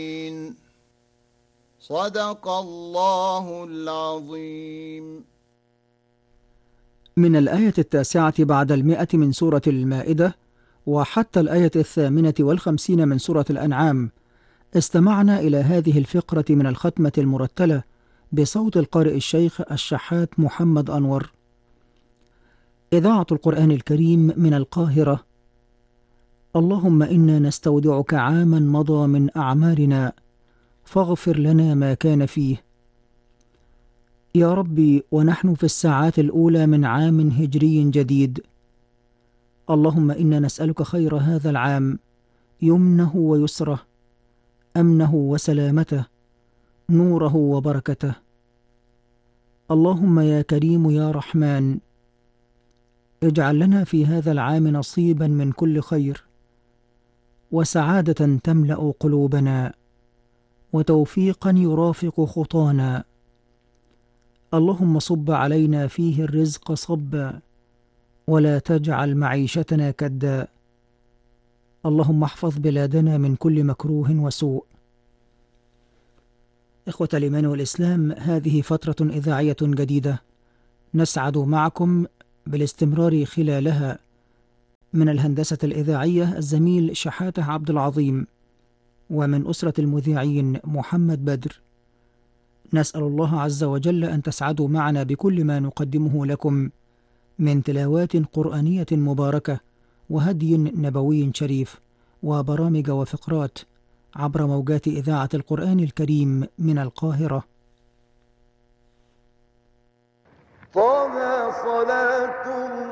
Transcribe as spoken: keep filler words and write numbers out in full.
صدق الله العظيم. من الآية التاسعة بعد المئة من سورة المائدة وحتى الآية الثامنة والخمسين من سورة الأنعام استمعنا إلى هذه الفقرة من الختمة المرتلة بصوت القارئ الشيخ الشحات محمد أنور. إذاعة القرآن الكريم من القاهرة. اللهم إنا نستودعك عاما مضى من أعمارنا فاغفر لنا ما كان فيه. يا ربي، ونحن في الساعات الأولى من عام هجري جديد، اللهم إنا نسألك خير هذا العام، يمنه ويسره، أمنه وسلامته، نوره وبركته. اللهم يا كريم يا رحمن، اجعل لنا في هذا العام نصيبا من كل خير، وسعادة تملأ قلوبنا، وتوفيقا يرافق خطانا. اللهم صب علينا فيه الرزق صبا، ولا تجعل معيشتنا كدا. اللهم احفظ بلادنا من كل مكروه وسوء. إخوة الإيمان والإسلام، هذه فترة إذاعية جديدة نسعد معكم بالاستمرار خلالها. من الهندسة الإذاعية الزميل شحاتة عبد العظيم، ومن أسرة المذيعين محمد بدر. نسأل الله عز وجل أن تسعدوا معنا بكل ما نقدمه لكم من تلاوات قرآنية مباركة وهدي نبوي شريف وبرامج وفقرات عبر موجات إذاعة القرآن الكريم من القاهرة. طه صلاة